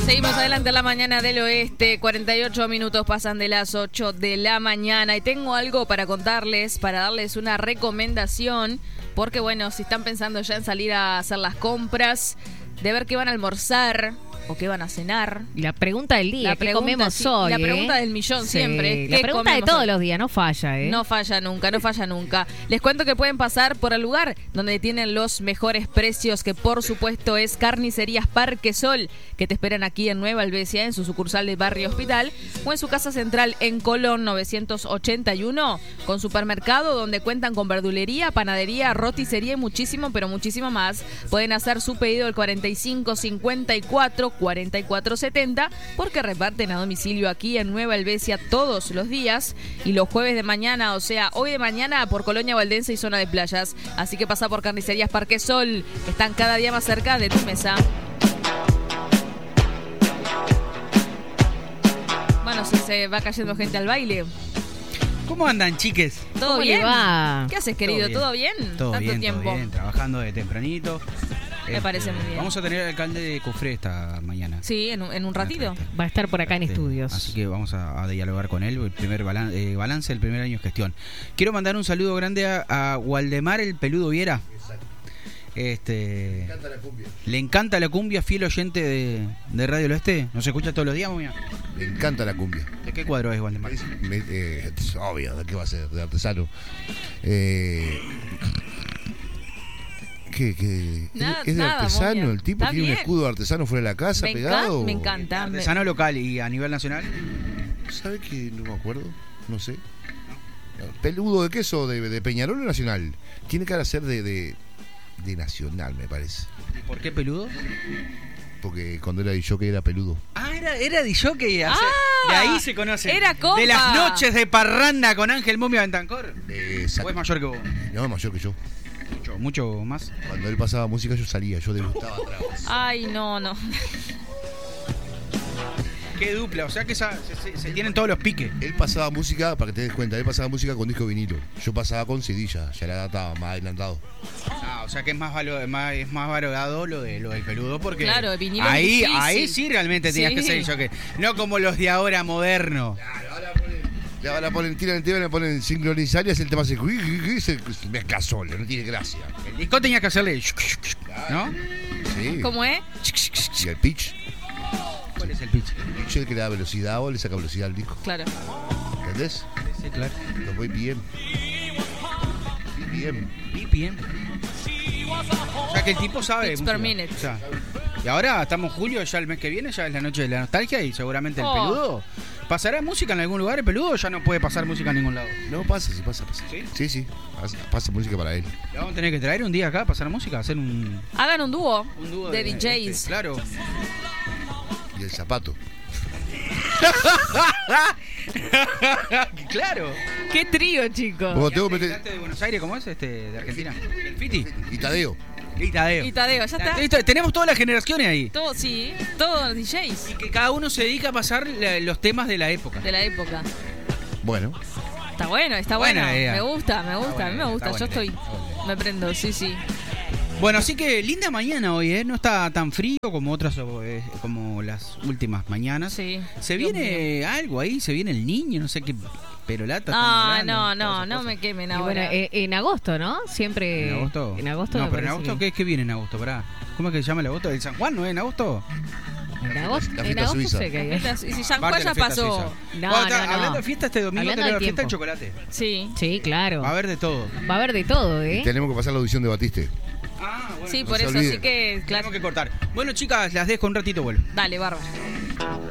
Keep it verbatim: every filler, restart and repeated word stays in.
Seguimos adelante a la mañana del oeste, cuarenta y ocho minutos pasan de las ocho de la mañana y tengo algo para contarles, para darles una recomendación, porque bueno, si están pensando ya en salir a hacer las compras, de ver qué van a almorzar o qué van a cenar. La pregunta del día, la ¿qué pregunta, comemos sí, hoy? La pregunta eh? del millón Sí, siempre. la pregunta de todos hoy? Los días, no falla, ¿eh? No falla nunca, no falla nunca. Les cuento que pueden pasar por el lugar donde tienen los mejores precios, que por supuesto es Carnicerías Parque Sol, que te esperan aquí en Nueva Albesia, en su sucursal de Barrio Hospital, o en su casa central en Colón novecientos ochenta y uno, con supermercado donde cuentan con verdulería, panadería, roticería y muchísimo, pero muchísimo más. Pueden hacer su pedido al cuarenta y cinco cincuenta y cuatro cuarenta y cuatro setenta, porque reparten a domicilio aquí en Nueva Albesia todos los días y los jueves de mañana, o sea, hoy de mañana por Colonia Valdense y zona de playas. Así que pasa por Carnicerías Parque Sol, que están cada día más cerca de tu mesa. Bueno, se, se va cayendo gente al baile. ¿Cómo andan, chiques? ¿Todo ¿Cómo bien? le va? ¿Qué haces, querido? ¿Todo bien? ¿Todo bien? Todo Tanto bien, tiempo. todo bien, trabajando de tempranito. Me Este, parece muy bien. Vamos a tener al alcalde de Cofré esta mañana. Sí, en un, en un ratito. Va a estar por acá en Este, estudios. Así que vamos a, a dialogar con él, el primer balan, eh, balance del primer año de gestión. Quiero mandar un saludo grande a, a Waldemar el Peludo Viera. Este, le encanta la cumbia. Le encanta la cumbia, fiel oyente de, de Radio del Oeste. ¿Nos escucha todos los días, momia? Me encanta la cumbia. ¿De qué cuadro es Waldemar? Me, eh, es obvio, ¿de qué va a ser? De artesano. Eh, ¿Qué? qué? Nada, ¿Es de nada, artesano? momia. ¿El tipo Está tiene bien. un escudo de artesano fuera de la casa Me, pegado? encan- me encanta. me- ¿Artesano local y a nivel nacional? ¿Sabe que no me acuerdo? No sé. ¿Peludo de queso? ¿De, de Peñarol o Nacional? Tiene cara de ser de, de, de Nacional, me parece. ¿Y por qué peludo? Porque cuando era yo que era peludo. Ah, era, era de jockey. hace- Ah, de ahí se conoce. era compa. De las noches de parranda con Ángel Momia Bentancor. Eh, ¿O es mayor que vos? No, es mayor que yo. Mucho, mucho más. Cuando él pasaba música yo salía, yo degustaba tragos. Ay, no, no. Qué dupla, o sea que esa- se, se- se tienen todos los piques. Él pasaba música, para que te des cuenta, él pasaba música con disco vinilo. Yo pasaba con C D ya, ya la estaba más adelantado. Ah, o sea que es más, valo- más, es más valorado lo, de, lo del peludo porque Claro, el vinilo es ahí, difícil. ahí sí realmente tenías Sí. que ser jockey. No como los de ahora modernos. Le ahora ponen, tiran el tema, le ponen sincronizar y hace el tema así, y se mezcla solo, no tiene gracia. El disco tenía que hacerle, ¿no? Sí. ¿Cómo es? Y el pitch. ¿Cuál es el pitch? El pitch es el que le da velocidad o le saca velocidad al disco. Claro. ¿Entendés? Sí, claro. Los voy bien. Bien. B P M. O sea que el tipo sabe. Beats música. per minute. O sea, y ahora estamos en julio, ya el mes que viene, ya es la noche de la nostalgia y seguramente el Oh. peludo. ¿Pasará música en algún lugar el peludo o ya no puede pasar música en ningún lado? No, pasa, sí, pasa, pasa. ¿Sí? Sí, sí. Pasa, pasa música para él. Le vamos a tener que traer un día acá a pasar música, hacer un, Hagan un dúo, un dúo de, de, D Js. este, claro. Y el zapato. Claro. Qué trío, chicos. Vos tengo que ¿Este meter. de Buenos Aires cómo es? Este de Argentina. El Fiti. Y Tadeo. Y Tadeo. Y Tadeo, ya está. Listo, tenemos todas las generaciones ahí. Todo, sí, todos D Js Y que cada uno se dedica a pasar la- los temas de la época. de la época. Bueno. Está bueno, está Buena bueno. idea. Me gusta, me gusta, buena a mí me idea, gusta. está Yo buena estoy, idea, está buena idea. me prendo, sí, sí. Bueno, así que linda mañana hoy, ¿eh? No está tan frío como otras, eh, como las últimas mañanas. Sí. Se Dios viene algo ahí, se viene el niño, no sé qué perolata. están No, hablando, no, todas no, esas no cosas. me quemen Y ahora. bueno, eh, en agosto, ¿no? Siempre. ¿En agosto? En agosto. No, me pero en parece agosto, que- ¿qué, ¿qué viene en agosto? Pará. ¿Cómo es que se llama el agosto? ¿El San Juan no es en agosto? En agosto, La en fiesta agosto suiza. sé que hay. Esta- Y si San Parte Juan de ya la fiesta pasó. suiza. No, Bueno, está- no, no. Hablando de fiesta, este domingo Hablando tenemos la del fiesta del tiempo. chocolate. Sí. Sí, claro. Va a haber de todo. Va a haber de todo, ¿eh? Y tenemos que pasar la audición de Batiste. Ah, bueno. Sí, no por se eso, olviden. así que, claro. Tenemos que cortar. Bueno, chicas, las dejo un ratito, vuelvo. Dale, bárbaro.